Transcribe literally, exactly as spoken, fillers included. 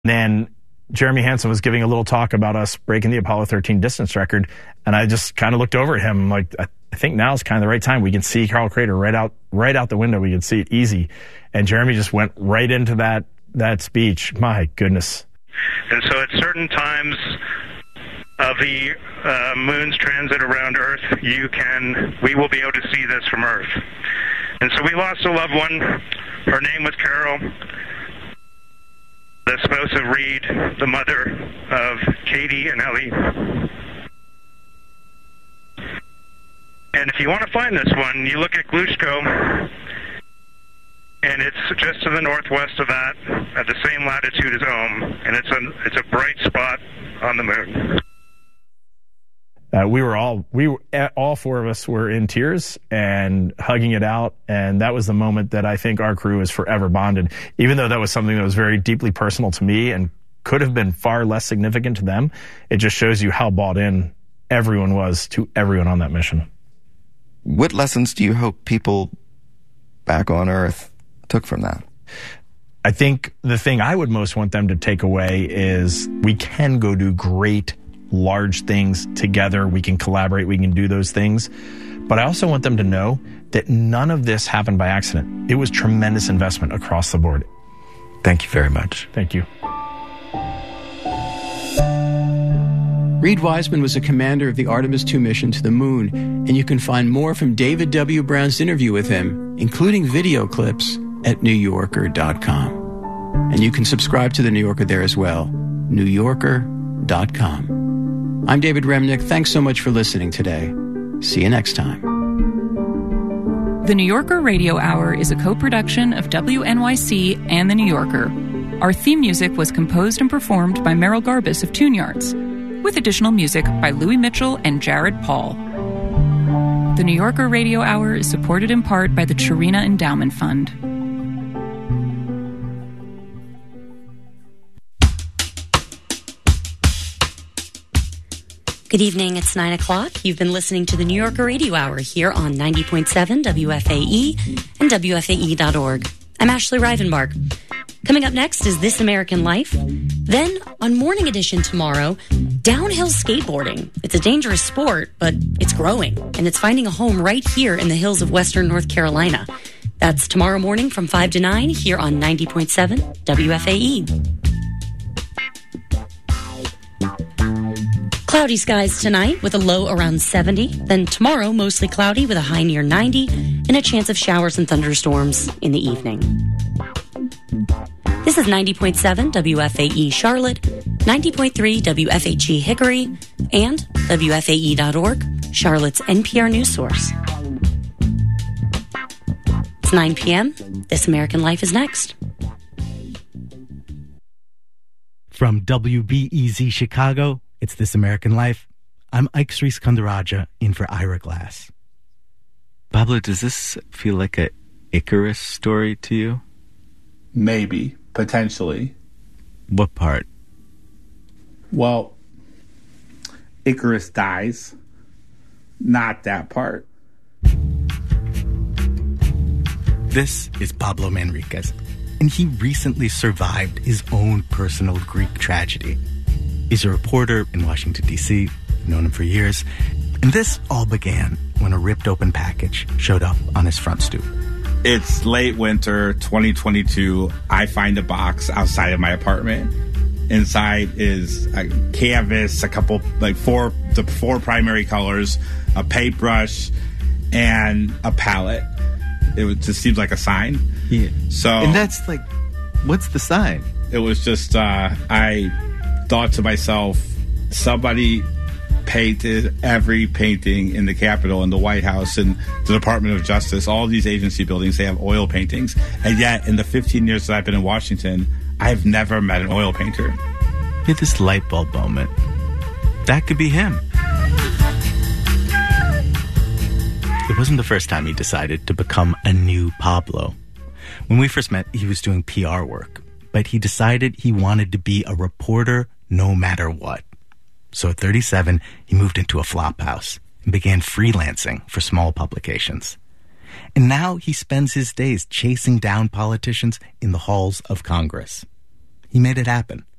then Jeremy Hansen was giving a little talk about us breaking the Apollo thirteen distance record, and I just kind of looked over at him like, I, I think now is kind of the right time. We can see Karl Crater right out right out the window. We can see it easy. And Jeremy just went right into that that speech. My goodness. And so at certain times of the uh, moon's transit around Earth, you can, we will be able to see this from Earth. And so we lost a loved one. Her name was Carol, the spouse of Reed, the mother of Katie and Ellie. And if you want to find this one, you look at Glushko, and it's just to the northwest of that, at the same latitude as Ohm, and it's a it's a bright spot on the moon. Uh, we were all we were, all four of us were in tears and hugging it out, and that was the moment that I think our crew is forever bonded. Even though that was something that was very deeply personal to me and could have been far less significant to them, it just shows you how bought in everyone was to everyone on that mission. What lessons do you hope people back on Earth took from that? I think the thing I would most want them to take away is we can go do great, large things together. We can collaborate. We can do those things. But I also want them to know that none of this happened by accident. It was tremendous investment across the board. Thank you very much. Thank you. Reed Wiseman was a commander of the Artemis two mission to the moon, and you can find more from David W. Brown's interview with him, including video clips, at new yorker dot com. And you can subscribe to The New Yorker there as well, new yorker dot com. I'm David Remnick. Thanks so much for listening today. See you next time. The New Yorker Radio Hour is a co-production of W N Y C and The New Yorker. Our theme music was composed and performed by Merrill Garbus of Tune Yards, with additional music by Louis Mitchell and Jared Paul. The New Yorker Radio Hour is supported in part by the Chirina Endowment Fund. Good evening, it's nine o'clock. You've been listening to the New Yorker Radio Hour here on ninety point seven W F A E and W F A E dot org. I'm Ashley Rivenbark. Coming up next is This American Life. Then, on Morning Edition tomorrow, downhill skateboarding. It's a dangerous sport, but it's growing, and it's finding a home right here in the hills of western North Carolina. That's tomorrow morning from five to nine here on ninety point seven W F A E. Cloudy skies tonight with a low around seventy. Then tomorrow, mostly cloudy with a high near ninety and a chance of showers and thunderstorms in the evening. This is ninety point seven W F A E Charlotte, ninety point three W F H E Hickory, and W F A E dot org, Charlotte's N P R news source. It's nine p.m. This American Life is next. From W B E Z Chicago, it's This American Life. I'm Ike Sri Skandaraja in for Ira Glass. Pablo, does this feel like a Icarus story to you? Maybe, potentially. What part? Well, Icarus dies. Not that part. This is Pablo Manriquez, and he recently survived his own personal Greek tragedy. He's a reporter in Washington, D C. I've known him for years. And this all began when a ripped open package showed up on his front stoop. It's late winter, twenty twenty-two. I find a box outside of my apartment. Inside is a canvas, a couple, like four, the four primary colors, a paintbrush, and a palette. It was, just seems like a sign. Yeah. So, and that's like, what's the sign? It was just, uh, I thought to myself, somebody painted every painting in the Capitol and the White House and the Department of Justice, all these agency buildings, they have oil paintings. And yet, in the fifteen years that I've been in Washington, I've never met an oil painter. Hit this light bulb moment. That could be him. It wasn't the first time he decided to become a new Pablo. When we first met, he was doing P R work, but he decided he wanted to be a reporter no matter what. So at thirty-seven, he moved into a flop house and began freelancing for small publications. And now he spends his days chasing down politicians in the halls of Congress. He made it happen.